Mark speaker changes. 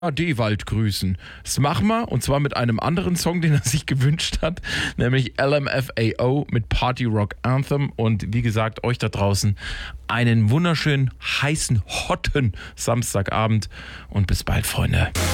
Speaker 1: Dewald grüßen. Das machen wir, und zwar mit einem anderen Song, den er sich gewünscht hat, nämlich LMFAO mit Party Rock Anthem. Und wie gesagt, euch da draußen einen wunderschönen, heißen, hotten Samstagabend und bis bald, Freunde.